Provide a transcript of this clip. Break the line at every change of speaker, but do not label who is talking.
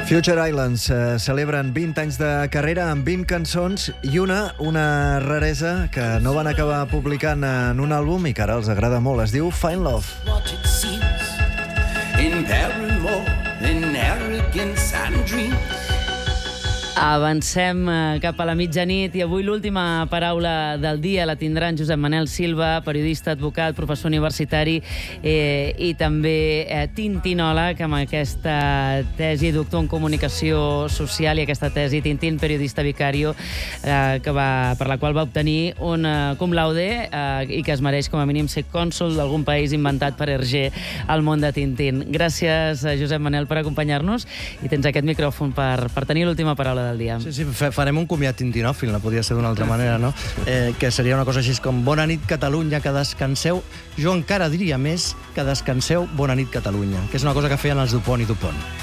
Future Islands celebren 20 anys de carrera amb 20 cançons i una raresa que no van acabar publicant en un àlbum i que ara els agrada molt. Es diu Find Love.
What it seems in Paramore, in arrogance and dream.
Avancem cap a la mitjanit i avui l'última paraula del dia la tindrà en Josep Manel Silva, periodista, advocat, professor universitari i també tintinòleg amb aquesta tesi doctor en comunicació social i aquesta tesi Tintín periodista vicario per la qual va obtenir un cum laude i que es mereix com a mínim ser cònsol d'algun país inventat per Hergé al món de Tintín. Gràcies, Josep Manel, per acompanyar-nos i tens aquest micròfon per tenir l'última paraula del dia.
Sí, farem un comiat tintinòfil, no podia ser d'una altra manera, no? Que seria una cosa així com bona nit Catalunya, que descanseu. Jo encara diria més que descanseu bona nit Catalunya, que és una cosa que feien els Dupont i Dupont.